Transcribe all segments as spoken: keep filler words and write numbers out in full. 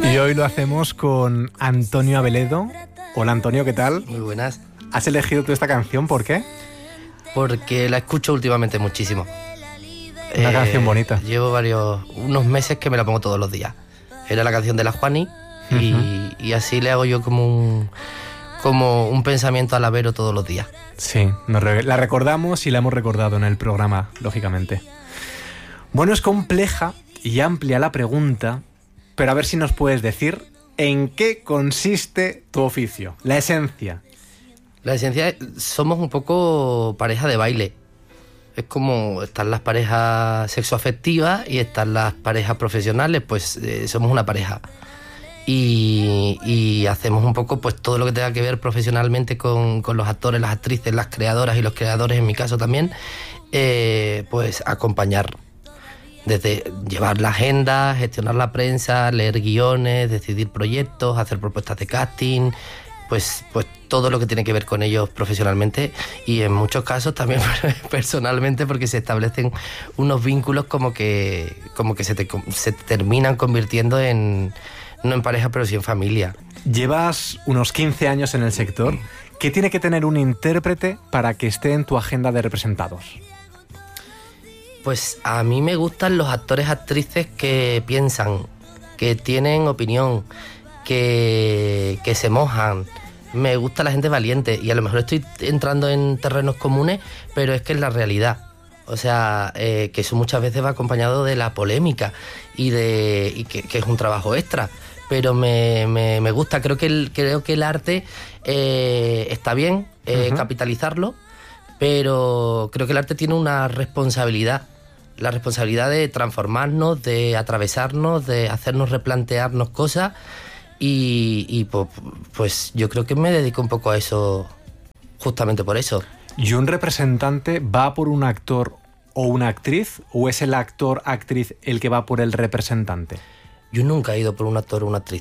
Y hoy lo hacemos con Antonio Abeledo. Hola Antonio, ¿qué tal? Muy buenas. ¿Has elegido tú esta canción? ¿Por qué? Porque la escucho últimamente muchísimo. Una eh, canción bonita. Llevo varios, unos meses que me la pongo todos los días. Era la canción de la Juani y, uh-huh. y así le hago yo como un, como un pensamiento a la Vero todos los días. Sí, nos re- la recordamos y la hemos recordado en el programa, lógicamente. Bueno, es compleja y amplia la pregunta, pero a ver si nos puedes decir en qué consiste tu oficio, la esencia. La esencia, somos un poco pareja de baile. Es como están las parejas sexoafectivas y están las parejas profesionales, pues eh, somos una pareja. Y, y hacemos un poco pues todo lo que tenga que ver profesionalmente con, con los actores, las actrices, las creadoras y los creadores, en mi caso también, eh, pues acompañar. Desde llevar la agenda, gestionar la prensa, leer guiones, decidir proyectos, hacer propuestas de casting, pues, pues todo lo que tiene que ver con ellos profesionalmente y en muchos casos también personalmente, porque se establecen unos vínculos como que, como que se, te, se terminan convirtiendo en, no en pareja, pero sí en familia. Llevas unos quince años en el sector. ¿Qué tiene que tener un intérprete para que esté en tu agenda de representados? Pues a mí me gustan los actores, actrices que piensan, que tienen opinión, que, que se mojan. Me gusta la gente valiente y a lo mejor estoy entrando en terrenos comunes, pero es que es la realidad. O sea, eh, que eso muchas veces va acompañado de la polémica y, de, y que, que es un trabajo extra. Pero me, me, me gusta, creo que el, creo que el arte eh, está bien eh, uh-huh. capitalizarlo, pero creo que el arte tiene una responsabilidad. La responsabilidad de transformarnos, de atravesarnos, de hacernos replantearnos cosas y, y pues, pues yo creo que me dedico un poco a eso justamente por eso. ¿Y un representante va por un actor o una actriz o es el actor, actriz el que va por el representante? Yo nunca he ido por un actor o una actriz.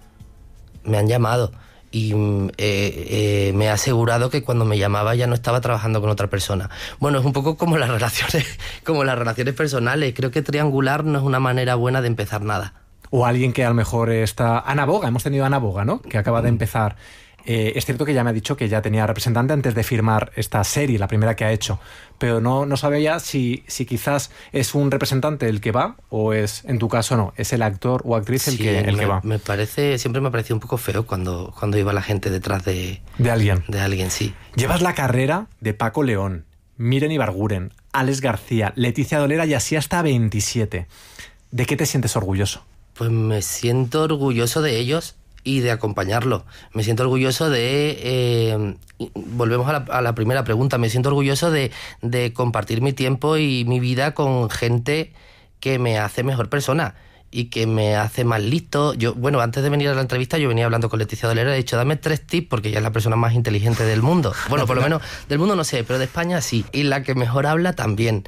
Me han llamado y eh, eh, me ha asegurado que cuando me llamaba ya no estaba trabajando con otra persona. Bueno, es un poco como las relaciones, como las relaciones personales. Creo que triangular no es una manera buena de empezar nada. O alguien que a lo mejor está... Ana Boga, hemos tenido a Ana Boga, ¿no? Que acaba de empezar. Eh, es cierto que ya me ha dicho que ya tenía representante antes de firmar esta serie, la primera que ha hecho, pero no, no sabía si, si quizás es un representante el que va o es, en tu caso no, es el actor o actriz el, sí, que, el me, que va. Me parece, siempre me ha parecido un poco feo cuando, cuando iba la gente detrás de... De alguien. De alguien, sí. Llevas la carrera de Paco León, Miren Ibarguren, Alex García, Leticia Dolera y así hasta veintisiete. ¿De qué te sientes orgulloso? Pues me siento orgulloso de ellos y de acompañarlo. Me siento orgulloso de... Eh, volvemos a la, a la primera pregunta. Me siento orgulloso de, de compartir mi tiempo y mi vida con gente que me hace mejor persona y que me hace más listo. Yo, bueno, antes de venir a la entrevista yo venía hablando con Leticia Dolera y he dicho, dame tres tips porque ella es la persona más inteligente del mundo. Bueno, por lo menos del mundo no sé, pero de España sí. Y la que mejor habla también.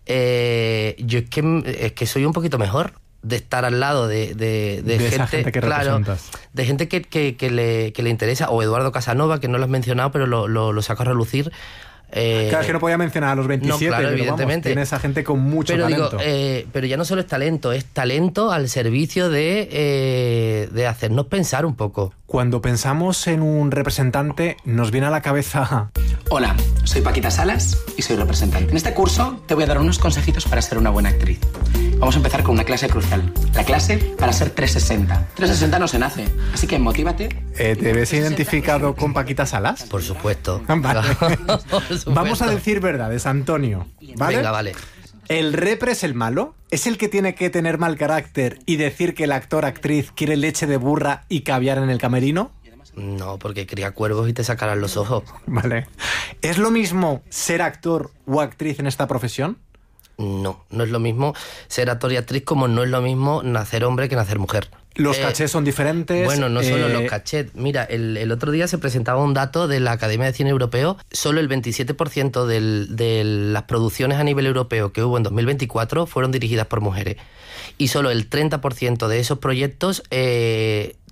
Eh, yo es que, es que soy un poquito mejor de estar al lado de, de, de, de gente, esa gente que claro, representas. De gente que, que, que, le, que le interesa, o Eduardo Casanova, que no lo has mencionado, pero lo, lo, lo saco a relucir. Eh, claro, es que no podía mencionar a los veintisiete, no, claro, pero evidentemente. Vamos, tiene esa gente con mucho pero talento. Digo, eh, pero ya no solo es talento, es talento al servicio de, eh, de hacernos pensar un poco. Cuando pensamos en un representante, nos viene a la cabeza... Hola, soy Paquita Salas y soy representante. En este curso te voy a dar unos consejitos para ser una buena actriz. Vamos a empezar con una clase crucial. La clase para ser trescientos sesenta. trescientos sesenta no se nace, así que motívate. Eh, ¿Te ves identificado con Paquita Salas? Por supuesto. Vale. Por supuesto. Vamos a decir verdades, Antonio. ¿Vale? Venga, vale. ¿El repre es el malo? ¿Es el que tiene que tener mal carácter y decir que el actor actriz quiere leche de burra y caviar en el camerino? No, porque cría cuervos y te sacarán los ojos. Vale. ¿Es lo mismo ser actor o actriz en esta profesión? No, no es lo mismo ser actor y actriz como no es lo mismo nacer hombre que nacer mujer. Los eh, cachés son diferentes. Bueno, no solo eh... los cachés. Mira, el, el otro día se presentaba un dato de la Academia de Cine Europeo. Solo el veintisiete por ciento del, de las producciones a nivel europeo que hubo en dos mil veinticuatro fueron dirigidas por mujeres. Y solo el treinta por ciento de esos proyectos eh,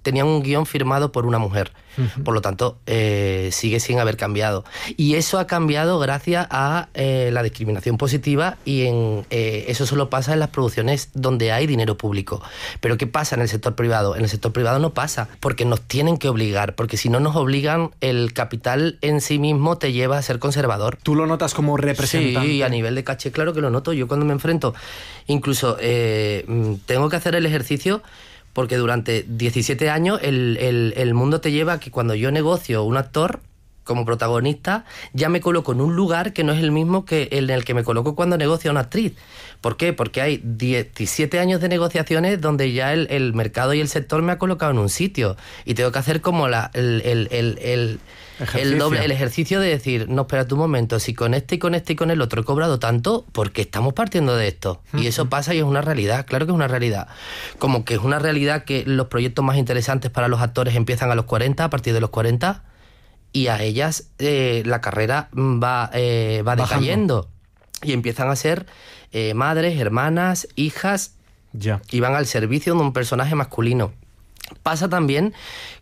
tenían un guión firmado por una mujer. Uh-huh. Por lo tanto, eh, sigue sin haber cambiado. Y eso ha cambiado gracias a eh, la discriminación positiva y en eh, eso solo pasa en las producciones donde hay dinero público. Pero ¿qué pasa en el sector privado? En el sector privado no pasa, porque nos tienen que obligar, porque si no nos obligan, el capital en sí mismo te lleva a ser conservador. ¿Tú lo notas como representante? Sí, a nivel de caché, claro que lo noto. Yo cuando me enfrento, incluso eh, tengo que hacer el ejercicio. Porque durante diecisiete años el, el, el mundo te lleva a que cuando yo negocio un actor como protagonista, ya me coloco en un lugar que no es el mismo que el en el que me coloco cuando negocio a una actriz. ¿Por qué? Porque hay diecisiete años de negociaciones donde ya el, el mercado y el sector me ha colocado en un sitio. Y tengo que hacer como la, el, el, el, el, el, doble, el ejercicio de decir, no, espérate un momento, si con este y con este y con el otro he cobrado tanto, ¿por qué estamos partiendo de esto? Uh-huh. Y eso pasa y es una realidad, claro que es una realidad. Como que es una realidad que los proyectos más interesantes para los actores empiezan a los cuarenta, a partir de los cuarenta, y a ellas eh, la carrera va, eh, va decayendo. Y empiezan a ser eh, madres, hermanas, hijas, ya. Y van al servicio de un personaje masculino. Pasa también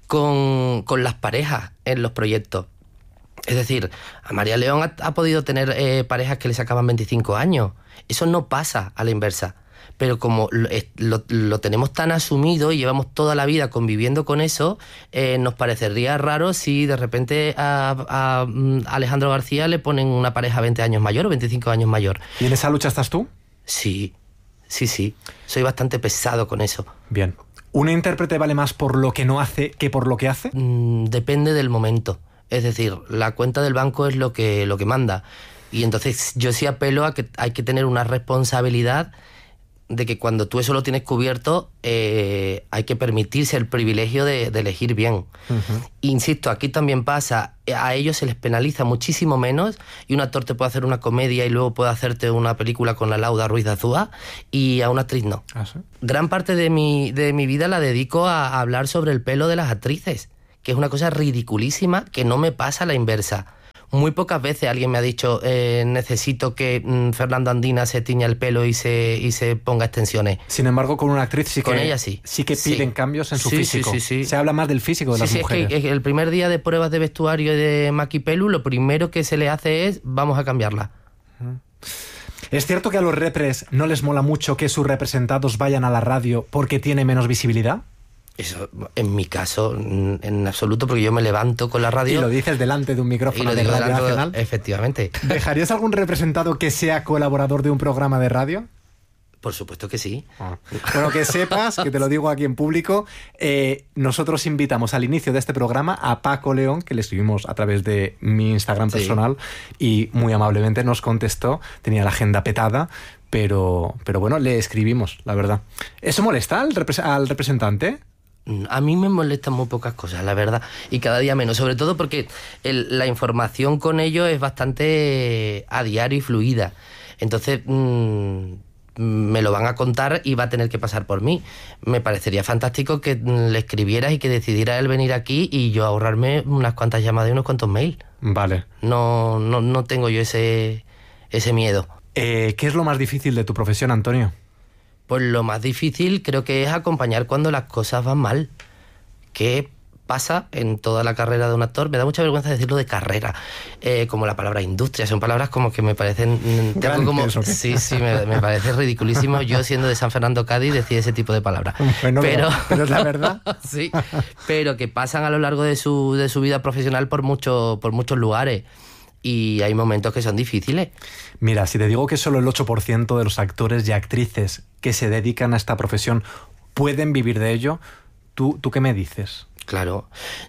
con, con las parejas en los proyectos. Es decir, a María León ha, ha podido tener eh, parejas que le sacaban veinticinco años. Eso no pasa a la inversa. Pero como lo, lo, lo tenemos tan asumido y llevamos toda la vida conviviendo con eso, eh, nos parecería raro si de repente a, a, a Alejandro García le ponen una pareja veinte años mayor o veinticinco años mayor. ¿Y en esa lucha estás tú? Sí, sí, sí. Soy bastante pesado con eso. Bien. ¿Un intérprete vale más por lo que no hace que por lo que hace? Mm, depende del momento. Es decir, la cuenta del banco es lo que, lo que manda. Y entonces yo sí apelo a que hay que tener una responsabilidad de que cuando tú eso lo tienes cubierto, eh, hay que permitirse el privilegio de, de elegir bien. Uh-huh. Insisto, aquí también pasa, a ellos se les penaliza muchísimo menos, y un actor te puede hacer una comedia y luego puede hacerte una película con la Lauda Ruiz de Azúa, y a una actriz no. ¿Ah, sí? Gran parte de mi, de mi vida la dedico a, a hablar sobre el pelo de las actrices, que es una cosa ridiculísima que no me pasa a la inversa. Muy pocas veces alguien me ha dicho eh, necesito que mm, Fernando Andina se tiña el pelo y se, y se ponga extensiones. Sin embargo, con una actriz sí que, con ella sí. sí que piden sí. cambios en su sí, físico. Sí, sí, sí. Se habla más del físico de sí, las sí, mujeres. Es que el primer día de pruebas de vestuario y de maquipelu, lo primero que se le hace es vamos a cambiarla. ¿Es cierto que a los repres no les mola mucho que sus representados vayan a la radio porque tiene menos visibilidad? Eso, en mi caso, en absoluto, porque yo me levanto con la radio... Y lo dices delante de un micrófono de Radio Nacional. Efectivamente. ¿Dejarías algún representado que sea colaborador de un programa de radio? Por supuesto que sí. Ah. Bueno, que sepas, que te lo digo aquí en público, eh, nosotros invitamos al inicio de este programa a Paco León, que le escribimos a través de mi Instagram personal, sí. Y muy amablemente nos contestó, tenía la agenda petada, pero, pero bueno, le escribimos, la verdad. ¿Eso molesta al, repre- al representante? A mí me molestan muy pocas cosas, la verdad, y cada día menos, sobre todo porque el, la información con ellos es bastante a diario y fluida. Entonces mmm, me lo van a contar y va a tener que pasar por mí. Me parecería fantástico que le escribieras y que decidiera él venir aquí y yo ahorrarme unas cuantas llamadas y unos cuantos mails. Vale. No, no, no tengo yo ese, ese miedo. Eh, ¿Qué es lo más difícil de tu profesión, Antonio? Pues lo más difícil creo que es acompañar cuando las cosas van mal. ¿Qué pasa en toda la carrera de un actor? Me da mucha vergüenza decirlo de carrera, eh, como la palabra industria. Son palabras como que me parecen... Tengo como, sí, sí, me, me parece ridiculísimo. Yo, siendo de San Fernando, Cádiz, decir ese tipo de palabras. Bueno, pero, pero es la verdad. Sí, pero que pasan a lo largo de su, de su vida profesional por, mucho, por muchos lugares. Y hay momentos que son difíciles. Mira, si te digo que solo el ocho por ciento de los actores y actrices que se dedican a esta profesión pueden vivir de ello, ¿tú, tú qué me dices? Claro,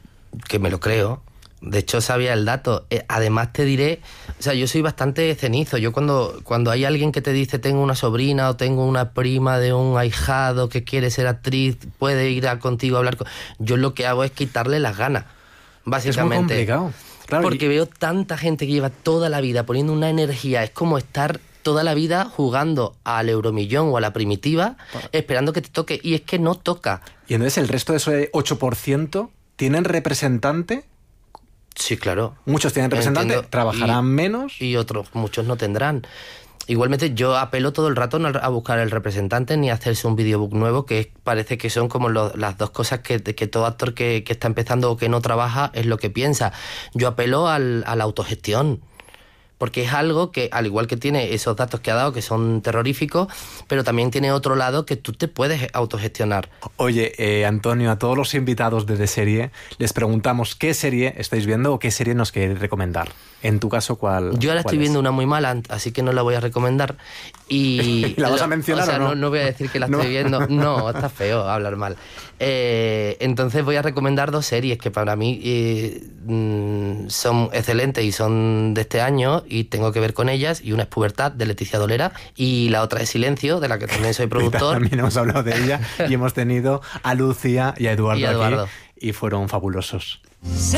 que me lo creo. De hecho, sabía el dato. Eh, además te diré, o sea, yo soy bastante cenizo. Yo cuando, cuando hay alguien que te dice tengo una sobrina o tengo una prima de un ahijado que quiere ser actriz, puede ir a contigo a hablar con... Yo lo que hago es quitarle las ganas, básicamente. Es muy complicado. Claro, porque y... veo tanta gente que lleva toda la vida poniendo una energía. Es como estar toda la vida jugando al euromillón o a la primitiva, esperando que te toque. Y es que no toca. Y entonces el resto de ese ocho por ciento tienen representante. Sí, claro. Muchos tienen representante, Entiendo. trabajarán y, menos. Y otros, muchos no tendrán. igualmente yo apelo todo el rato no a buscar el representante ni a hacerse un videobook nuevo, que es, parece que son como lo, las dos cosas que, que todo actor que, que está empezando o que no trabaja es lo que piensa. Yo apelo al, a la autogestión, porque es algo que, al igual que tiene esos datos que ha dado, que son terroríficos, pero también tiene otro lado que tú te puedes autogestionar. Oye, eh, Antonio, a todos los invitados de De Serie les preguntamos qué serie estáis viendo o qué serie nos queréis recomendar. En tu caso, ¿cuál? Yo ahora cuál estoy es? viendo una muy mala, así que no la voy a recomendar. Y ¿La vas lo, a mencionar o sea, o no? no? No voy a decir que la No. estoy viendo. No, está feo hablar mal. Eh, entonces voy a recomendar dos series que para mí eh, son excelentes y son de este año y tengo que ver con ellas. Y una es Pubertad, de Leticia Dolera, y la otra es Silencio, de la que también soy productor. También hemos hablado de ella y hemos tenido a Lucía y a Eduardo, Y a Eduardo. aquí y fueron fabulosos.